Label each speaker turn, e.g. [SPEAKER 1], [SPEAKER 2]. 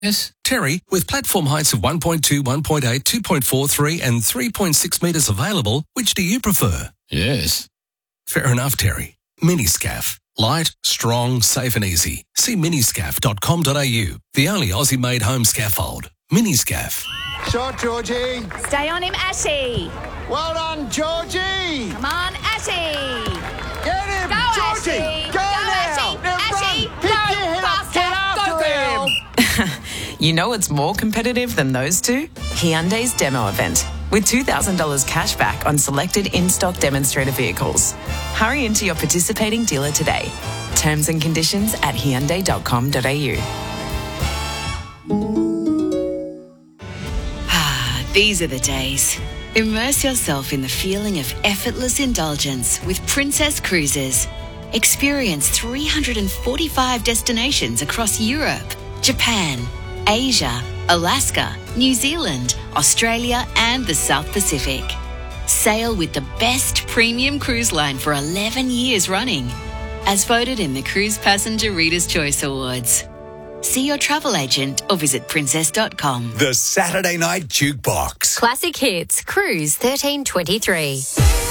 [SPEAKER 1] Yes, Terry, with platform heights of 1.2, 1.8, 2.4, 3 and 3.6 metres available, which do you prefer?
[SPEAKER 2] Yes.
[SPEAKER 1] Fair enough, Terry. Miniscaf. Light, strong, safe and easy. See miniscaf.com.au, the only Aussie-made home scaffold. Miniscaf.
[SPEAKER 3] Shot, Georgie.
[SPEAKER 4] Stay on him, Ashy.
[SPEAKER 3] Well done, Georgie.
[SPEAKER 4] Come on, Ashy.
[SPEAKER 3] Get him,
[SPEAKER 4] Go,
[SPEAKER 3] Georgie.
[SPEAKER 4] Ashy.
[SPEAKER 3] Go now. Now
[SPEAKER 4] Ashy.
[SPEAKER 3] run. Pick your head up. Get after him.
[SPEAKER 5] You know what's more competitive than those two? Hyundai's demo event, with $2,000 cash back on selected in-stock demonstrator vehicles. Hurry into your participating dealer today. Terms and conditions at hyundai.com.au.
[SPEAKER 6] These are the days. Immerse yourself in the feeling of effortless indulgence with Princess Cruises. Experience 345 destinations across Europe, Japan, Asia, Alaska, New Zealand, Australia and the South Pacific. Sail with the best premium cruise line for 11 years running, as voted in the Cruise Passenger Reader's Choice Awards. See your travel agent or visit princess.com.
[SPEAKER 7] The Saturday Night Jukebox.
[SPEAKER 8] Classic Hits, Cruise 1323.